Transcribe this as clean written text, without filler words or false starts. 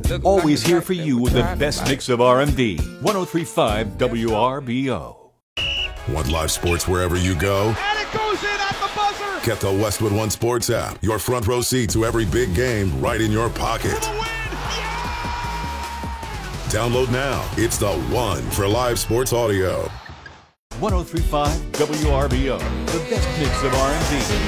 Always here for you with the best mix of R&B. 103.5 WRBO. Want live sports wherever you go? And it goes in at the buzzer! Get the Westwood One Sports app. Your front row seat to every big game right in your pocket. Download now. It's the one for live sports audio. 103.5 WRBO. The best mix of R&B.